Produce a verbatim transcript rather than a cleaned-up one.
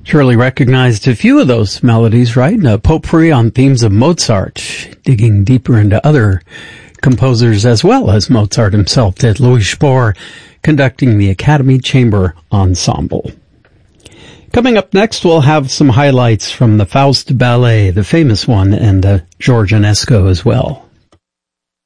Surely recognized a few of those melodies, right? A potpourri on themes of Mozart, digging deeper into other composers as well as Mozart himself did. Louis Spohr conducting the Academy Chamber Ensemble. Coming up next, we'll have some highlights from the Faust Ballet, the famous one, and uh, George Enesco as well.